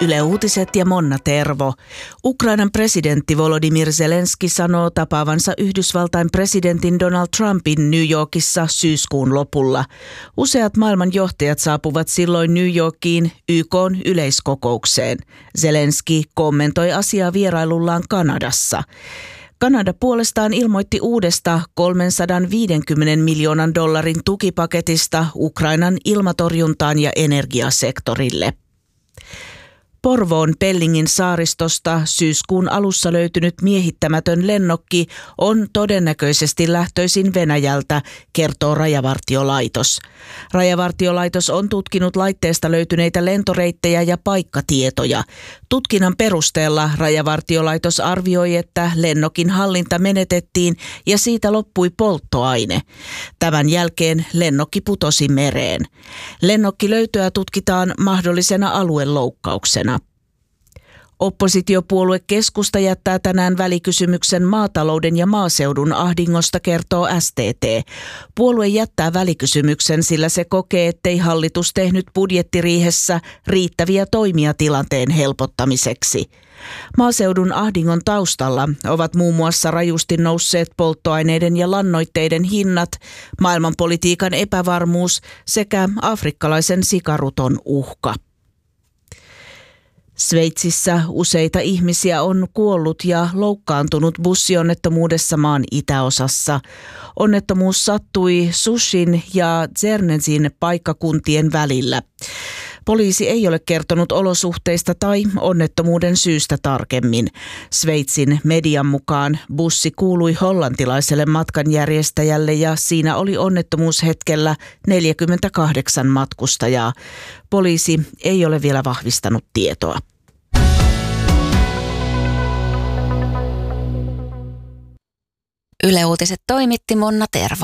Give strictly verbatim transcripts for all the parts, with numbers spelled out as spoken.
Yle Uutiset ja Monna Tervo. Ukrainan presidentti Volodymyr Zelenski sanoo tapaavansa Yhdysvaltain presidentin Donald Trumpin New Yorkissa syyskuun lopulla. Useat maailman johtajat saapuvat silloin New Yorkiin Y K:n yleiskokoukseen. Zelenski kommentoi asiaa vierailullaan Kanadassa. Kanada puolestaan ilmoitti uudesta kolmesataaviisikymmentä miljoonan dollarin tukipaketista Ukrainan ilmatorjuntaan ja energiasektorille. Porvoon Pellingin saaristosta syyskuun alussa löytynyt miehittämätön lennokki on todennäköisesti lähtöisin Venäjältä, kertoo Rajavartiolaitos. Rajavartiolaitos on tutkinut laitteesta löytyneitä lentoreittejä ja paikkatietoja. Tutkinnan perusteella Rajavartiolaitos arvioi, että lennokin hallinta menetettiin ja siitä loppui polttoaine. Tämän jälkeen lennokki putosi mereen. Lennokkilöytöä tutkitaan mahdollisena alueloukkauksena. Oppositiopuolue Keskusta jättää tänään välikysymyksen maatalouden ja maaseudun ahdingosta, kertoo S T T. Puolue jättää välikysymyksen, sillä se kokee, ettei hallitus tehnyt budjettiriihessä riittäviä toimia tilanteen helpottamiseksi. Maaseudun ahdingon taustalla ovat muun muassa rajusti nousseet polttoaineiden ja lannoitteiden hinnat, maailmanpolitiikan epävarmuus sekä afrikkalaisen sikaruton uhka. Sveitsissä useita ihmisiä on kuollut ja loukkaantunut bussionnettomuudessa maan itäosassa. Onnettomuus sattui Sushin ja Zernezin paikkakuntien välillä. Poliisi ei ole kertonut olosuhteista tai onnettomuuden syystä tarkemmin. Sveitsin median mukaan bussi kuului hollantilaiselle matkanjärjestäjälle ja siinä oli onnettomuushetkellä neljäkymmentäkahdeksan matkustajaa. Poliisi ei ole vielä vahvistanut tietoa. Yle Uutiset toimitti Monna Tervo.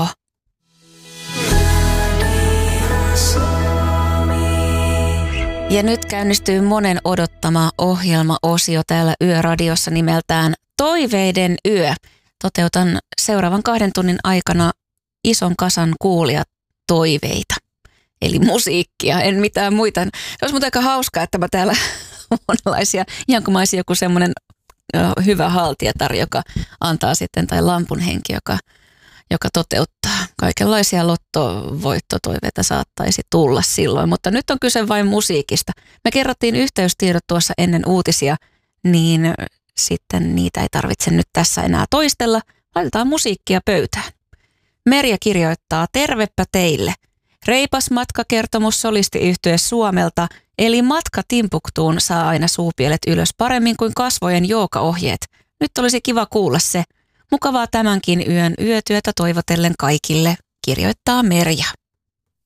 Ja nyt käynnistyy monen odottama ohjelmaosio täällä Yöradiossa nimeltään Toiveiden yö. Toteutan seuraavan kahden tunnin aikana ison kasan kuulijatoiveita. Eli musiikkia, en mitään muita. Se olisi muuten aika hauskaa, että mä täällä monenlaisia, ihan kuin mä olisin joku semmoinen hyvä haltijatar, joka antaa sitten, tai lampunhenki, joka, joka toteuttaa. Kaikenlaisia lottovoittotoiveita saattaisi tulla silloin, mutta nyt on kyse vain musiikista. Me kerrottiin yhteystiedot tuossa ennen uutisia, niin sitten niitä ei tarvitse nyt tässä enää toistella. Laitetaan musiikkia pöytään. Merja kirjoittaa, tervepä teille. Reipas matkakertomus solistiyhtye Suomelta, eli matka Timbuktuun saa aina suupielet ylös paremmin kuin kasvojen joogaohjeet. Nyt olisi kiva kuulla se. Mukavaa tämänkin yön yötyötä toivotellen kaikille, kirjoittaa Merja.